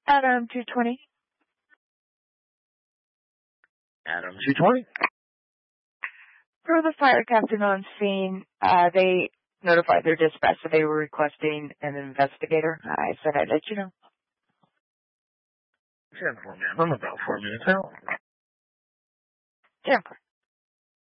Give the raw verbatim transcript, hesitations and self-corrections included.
Adam two twenty. Adam two twenty. For the fire captain on scene, uh, they notified their dispatch that they were requesting an investigator. I said I'd let you know. ten four, ma'am. I'm about four minutes out. ten four.